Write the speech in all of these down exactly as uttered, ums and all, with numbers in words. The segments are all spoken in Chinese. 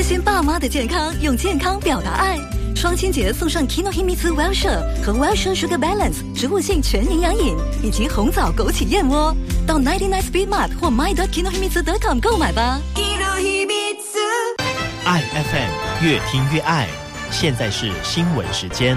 心爸妈的健康，用健康表达爱。双亲节送上 Kinohimitsu Wellshire 和 Wellshire Sugar Balance 植物性全营养饮，以及红枣枸杞燕窝。到 九十九 Speed Mart 或 my dot kinohimitsu dot com 购买吧。 爱 F M 越听越爱，现在是新闻时间。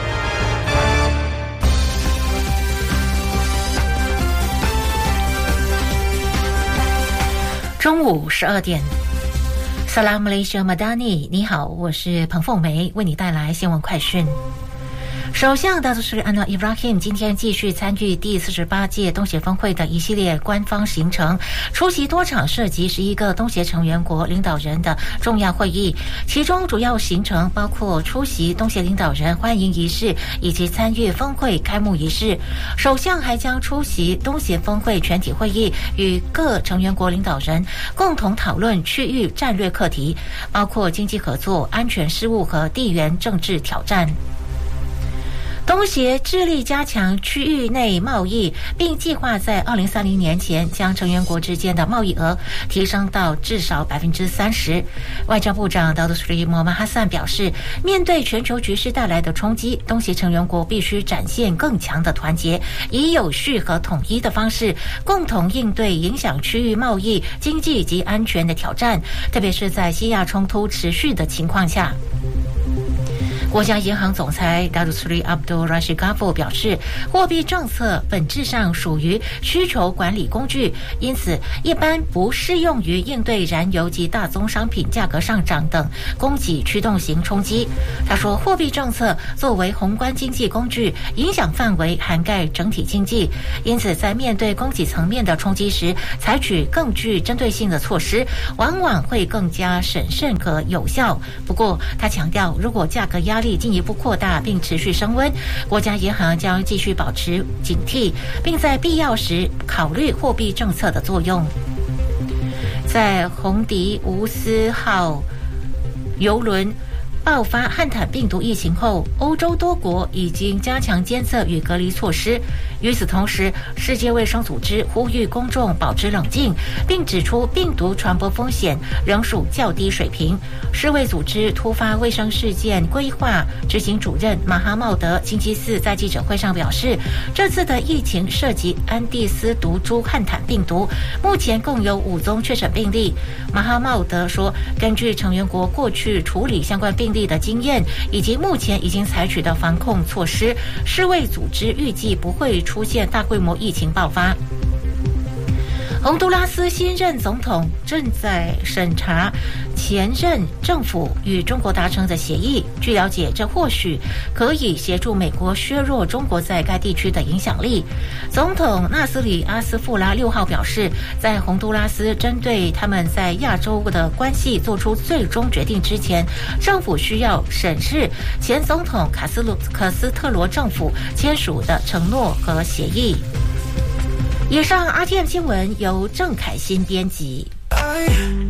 中午十二点。Salam Malaysia Madani， 你好，我是彭凤梅，为你带来新闻快讯。首相大都是安华伊布拉希姆今天继续参与第四十八届东协峰会的一系列官方行程，出席多场涉及十一个东协成员国领导人的重要会议，其中主要行程包括出席东协领导人欢迎仪式以及参与峰会开幕仪式。首相还将出席东协峰会全体会议，与各成员国领导人共同讨论区域战略课题，包括经济合作、安全事务和地缘政治挑战。东协致力加强区域内贸易，并计划在二零三零年前将成员国之间的贸易额提升到至少百分之三十。外交部长达杜斯里莫曼哈萨表示，面对全球局势带来的冲击，东协成员国必须展现更强的团结，以有序和统一的方式，共同应对影响区域贸易、经济及安全的挑战，特别是在西亚冲突持续的情况下。国家银行总裁达鲁斯里阿卜杜拉希加夫表示，货币政策本质上属于需求管理工具，因此一般不适用于应对燃油及大宗商品价格上涨等供给驱动型冲击。他说，货币政策作为宏观经济工具，影响范围涵盖整体经济，因此在面对供给层面的冲击时，采取更具针对性的措施，往往会更加审慎和有效。不过他强调，如果价格压力进一步扩大并持续升温，国家银行将继续保持警惕，并在必要时考虑货币政策的作用。在洪迪乌斯号邮轮爆发汉坦病毒疫情后，欧洲多国已经加强监测与隔离措施。与此同时，世界卫生组织呼吁公众保持冷静，并指出病毒传播风险仍属较低水平。世卫组织突发卫生事件规划执行主任马哈茂德星期四在记者会上表示，这次的疫情涉及安第斯毒株汉坦病毒，目前共有五宗确诊病例。马哈茂德说，根据成员国过去处理相关病例的经验以及目前已经采取的防控措施，世卫组织预计不会出现大规模疫情爆发。洪都拉斯新任总统正在审查前任政府与中国达成的协议，据了解，这或许可以协助美国削弱中国在该地区的影响力。总统纳斯里阿斯富拉六号表示，在洪都拉斯针对他们在亚洲的关系做出最终决定之前，政府需要审视前总统卡斯罗卡斯特罗政府签署的承诺和协议。以上 R T M 新闻由郑凯欣编辑。I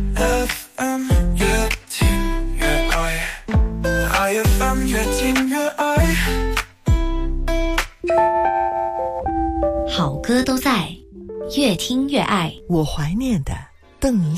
F M 越听越爱 I F M 越听越爱， 好歌都在，越听越爱。 我怀念的邓